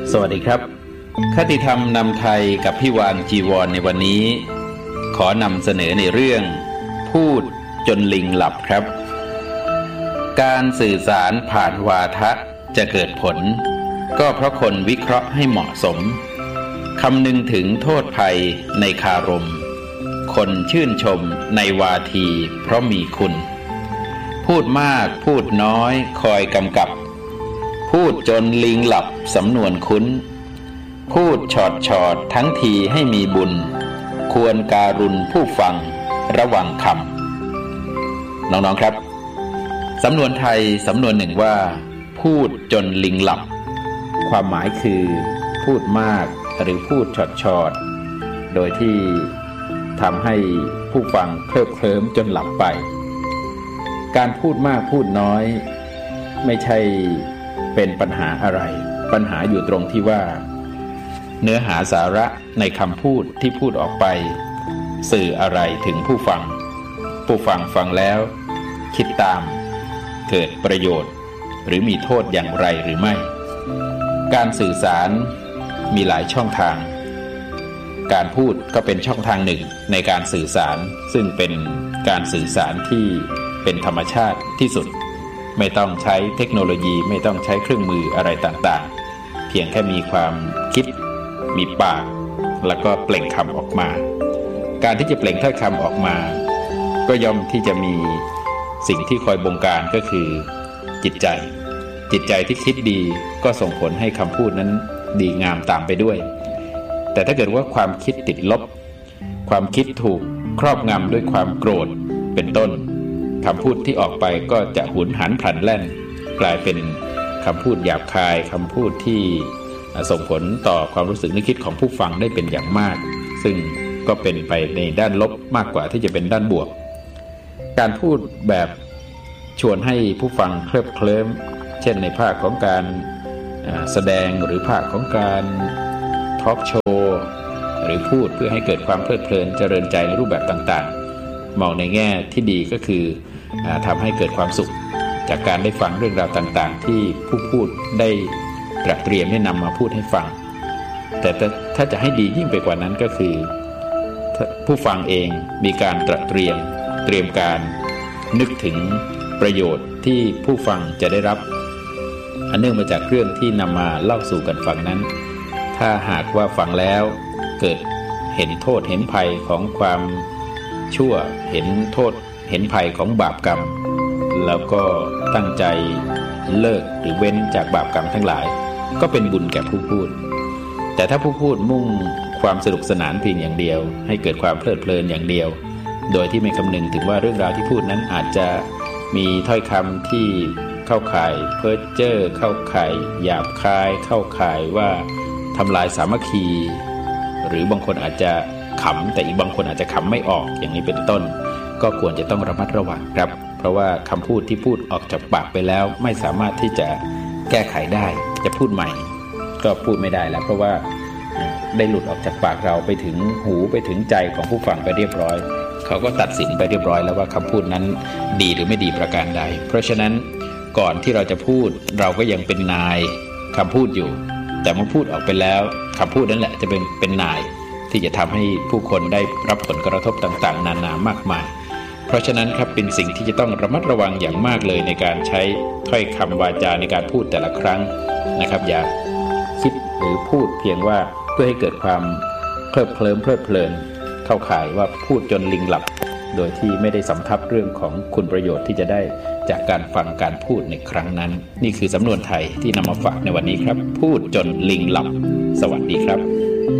สวัสดีครับคติธรรมนำไทยกับพี่วานจีวรในวันนี้ขอนำเสนอในเรื่องพูดจนลิงหลับครับการสื่อสารผ่านวาทะจะเกิดผลก็เพราะคนวิเคราะห์ให้เหมาะสมคำนึงถึงโทษภัยในคารมคนชื่นชมในวาทีเพราะมีคุณพูดมากพูดน้อยคอยกำกับพูดจนลิงหลับสำนวนคุ้นพูดชอดทั้งทีให้มีบุญควรการุณผู้ฟังระวังคำน้องๆครับสำนวนไทยสำนวนหนึ่งว่าพูดจนลิงหลับความหมายคือพูดมากหรือพูดชอดโดยที่ทำให้ผู้ฟังเคลิ้มจนหลับไปการพูดมากพูดน้อยไม่ใช่เป็นปัญหาอะไรปัญหาอยู่ตรงที่ว่าเนื้อหาสาระในคำพูดที่พูดออกไปสื่ออะไรถึงผู้ฟังฟังแล้วคิดตามเกิดประโยชน์หรือมีโทษอย่างไรหรือไม่การสื่อสารมีหลายช่องทางการพูดก็เป็นช่องทางหนึ่งในการสื่อสารซึ่งเป็นการสื่อสารที่เป็นธรรมชาติที่สุดไม่ต้องใช้เทคโนโลยีไม่ต้องใช้เครื่องมืออะไรต่างๆเพียงแค่มีความคิดมีปากแล้วก็เปล่งคำออกมาการที่จะเปล่งถ้อยคำออกมาก็ย่อมที่จะมีสิ่งที่คอยบงการก็คือจิตใจที่คิดดีก็ส่งผลให้คำพูดนั้นดีงามตามไปด้วยแต่ถ้าเกิดว่าความคิดติดลบความคิดถูกครอบงำด้วยความโกรธเป็นต้นคำพูดที่ออกไปก็จะหุนหันพลันแล่นกลายเป็นคำพูดหยาบคายคำพูดที่ส่งผลต่อความรู้สึกนึกคิดของผู้ฟังได้เป็นอย่างมากซึ่งก็เป็นไปในด้านลบมากกว่าที่จะเป็นด้านบวกการพูดแบบชวนให้ผู้ฟังเคลิ้มเช่นในภาคของการแสดงหรือภาคของการทอล์กโชว์หรือพูดเพื่อให้เกิดความเพลิดเพลินเจริญใจในรูปแบบต่างๆมองในแง่ที่ดีก็คือทำให้เกิดความสุขจากการได้ฟังเรื่องราวต่างๆที่ผู้พูดได้ตระเตรียมได้นำมาพูดให้ฟังแต่ถ้าจะให้ดียิ่งไปกว่านั้นก็คือผู้ฟังเองมีการตระเตรียมการนึกถึงประโยชน์ที่ผู้ฟังจะได้รับอันเนื่องมาจากเรื่องที่นำมาเล่าสู่กันฟังนั้นถ้าหากว่าฟังแล้วเกิดเห็นโทษเห็นภัยของความชั่วเห็นโทษเห็นภัยของบาปกรรมแล้วก็ตั้งใจเลิกหรือเว้นจากบาปกรรมทั้งหลายก็เป็นบุญแก่ผู้พูดแต่ถ้าผู้พูดมุ่งความสนุกสนานเพียงอย่างเดียวให้เกิดความเพลิดเพลินอย่างเดียวโดยที่ไม่คำนึงถึงว่าเรื่องราวที่พูดนั้นอาจจะมีถ้อยคำที่เข้าข่ายเพ้อเจ้อเข้าข่ายหยาบคายเข้าข่ายว่าทำลายสามัคคีหรือบางคนอาจจะขำแต่อีกบางคนอาจจะขำไม่ออกอย่างนี้เป็นต้นก็ควรจะต้องระมัดระวังครับเพราะว่าคำพูดที่พูดออกจากปากไปแล้วไม่สามารถที่จะแก้ไขได้จะพูดใหม่ก็พูดไม่ได้แล้วเพราะว่าได้หลุดออกจากปากเราไปถึงหูไปถึงใจของผู้ฟังไปเรียบร้อยเขาก็ตัดสินไปเรียบร้อยแล้วว่าคำพูดนั้นดีหรือไม่ดีประการใดเพราะฉะนั้นก่อนที่เราจะพูดเราก็ยังเป็นนายคำพูดอยู่แต่เมื่อพูดออกไปแล้วคำพูดนั้นแหละจะเป็นนายที่จะทำให้ผู้คนได้รับผลกระทบต่างๆนานามากมายเพราะฉะนั้นครับเป็นสิ่งที่จะต้องระมัดระวังอย่างมากเลยในการใช้ถ้อยคำวาจาในการพูดแต่ละครั้งนะครับอย่าคิดหรือพูดเพียงว่าเพื่อให้เกิดความเพลิดเพลินเข้าข่ายว่าพูดจนลิงหลับโดยที่ไม่ได้สำทับเรื่องของคุณประโยชน์ที่จะได้จากการฟังการพูดในครั้งนั้นนี่คือสำนวนไทยที่นำมาฝากในวันนี้ครับพูดจนลิงหลับสวัสดีครับ